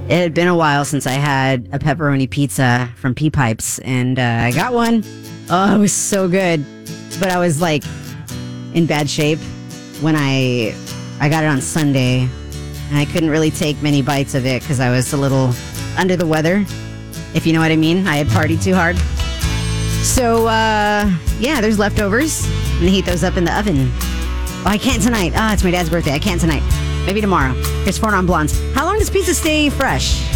It had been a while since I had a pepperoni pizza from Pea Pipes, and I got one. Oh, it was so good. But I was like in bad shape when I got it on Sunday, and I couldn't really take many bites of it because I was a little under the weather, if you know what I mean. I had partied too hard. So, yeah, there's leftovers. I'm going to heat those up in the oven. Oh, I can't tonight. It's my dad's birthday. I can't tonight. Maybe tomorrow. Here's Four Non Blondes. How long does pizza stay fresh?